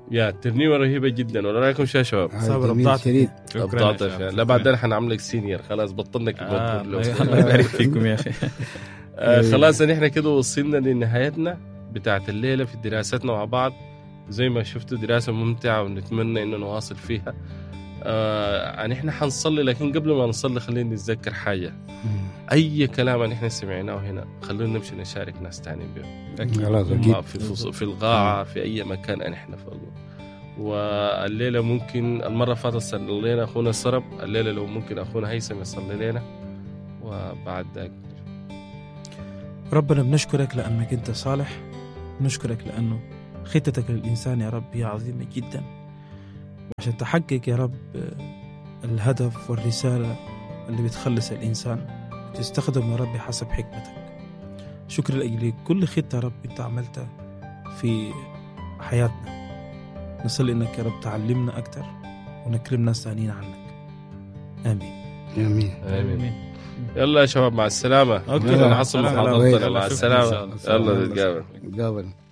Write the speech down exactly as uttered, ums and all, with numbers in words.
يا ترنيمة رهيبة جدا. ولا رأيكم شو يا شباب؟ صبر ابدعت شديد. ابدعت فيها. لا بعدين حنعملك سينيور خلاص بطلنا كده. آه الله يبارك فيكم يا أخي. آه خلاص نحن كده وصلنا لنهايتنا بتاعت الليلة في دراستنا مع بعض. زي ما شفتوا دراسة ممتعة ونتمنى إنه نواصل فيها. آه نحن حنصلي لكن قبل ما نصلي خلينا نتذكر حاجة. أي كلام نحن سمعناه هنا خلونا نمشي نشارك ناس تانيين به في, في القاعة في أي مكان نحن فوق. والليلة ممكن المرة فاتت صلي لنا أخونا السرب. الليلة لو ممكن أخونا هيثم يصلي لنا وبعد ذلك. ربنا بنشكرك لأنك أنت صالح. نشكرك لأنه خطتك للإنسان يا رب هي عظيمة جدا عشان تحقق يا رب الهدف والرسالة اللي بتخلص الإنسان تستخدم يا رب حسب حكمتك. شكر لأجل كل خطة يا رب أنت عملتها في حياتنا. نصلي إنك يا رب تعلمنا أكتر ونكرم ناس ثانيين عنك. آمين آمين آمين. يلا يا شباب مع السلامة. أوكي نحصل محاضرتنا مع السلامة. يلا نتقابل.